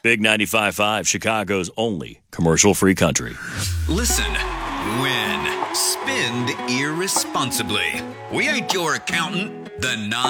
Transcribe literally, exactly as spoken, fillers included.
Big ninety-five point five, Chicago's only commercial-free country. Listen, win, spend irresponsibly. We ain't your accountant. The